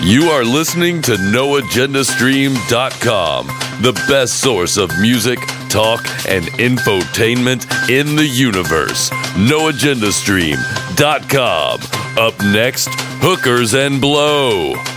You are listening to NoAgendaStream.com, the best source of music, talk, and infotainment in the universe. NoAgendaStream.com. Up next, Hookers and Blow.